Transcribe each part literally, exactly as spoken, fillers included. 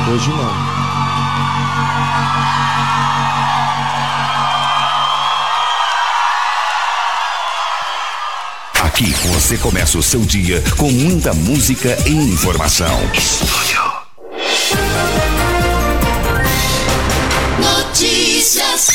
Hoje não. Aqui você começa o seu dia com muita música e informação. Estúdio. Notícias.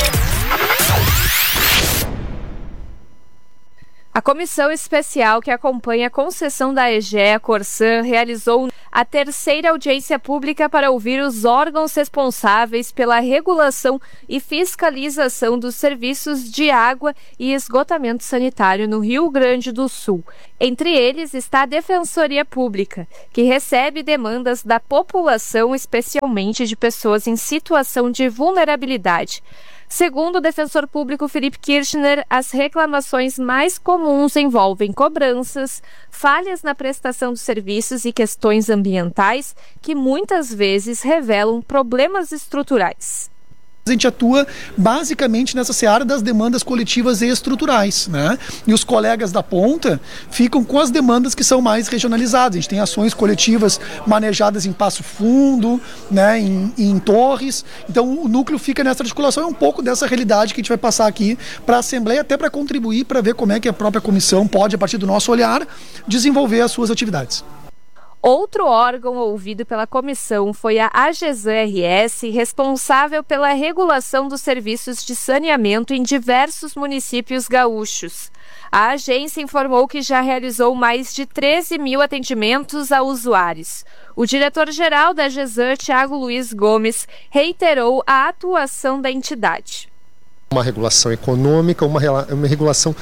A comissão especial que acompanha a concessão da Egea Corsan realizou a terceira audiência pública para ouvir os órgãos responsáveis pela regulação e fiscalização dos serviços de água e esgotamento sanitário no Rio Grande do Sul. Entre eles está a Defensoria Pública, que recebe demandas da população, especialmente de pessoas em situação de vulnerabilidade. Segundo o defensor público Felipe Kirchner, as reclamações mais comuns envolvem cobranças, falhas na prestação de serviços e questões ambientais que muitas vezes revelam problemas estruturais. A gente atua basicamente nessa seara das demandas coletivas e estruturais, né? E os colegas da ponta ficam com as demandas que são mais regionalizadas. A gente tem ações coletivas manejadas em Passo Fundo, né? em, em Torres. Então o núcleo fica nessa articulação. É um pouco dessa realidade que a gente vai passar aqui para a Assembleia, até para contribuir, para ver como é que a própria comissão pode, a partir do nosso olhar, desenvolver as suas atividades. Outro órgão ouvido pela comissão foi a AGESAN R S, responsável pela regulação dos serviços de saneamento em diversos municípios gaúchos. A agência informou que já realizou mais de treze mil atendimentos a usuários. O diretor-geral da AGESAN, Thiago Luiz Gomes, reiterou a atuação da entidade. Uma regulação econômica, uma, uma regulação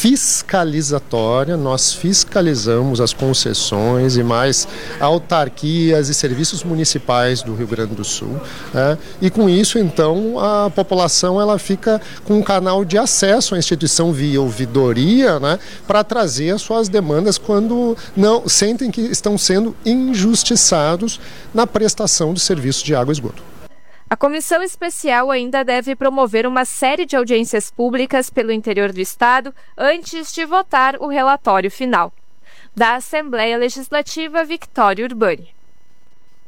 fiscalizatória. Nós fiscalizamos as concessões e mais autarquias e serviços municipais do Rio Grande do Sul, né? E com isso, então, a população ela fica com um canal de acesso à instituição via ouvidoria, né, para trazer as suas demandas quando não sentem que estão sendo injustiçados na prestação de serviços de água e esgoto. A comissão especial ainda deve promover uma série de audiências públicas pelo interior do estado antes de votar o relatório final. Da Assembleia Legislativa, Victória Urbani.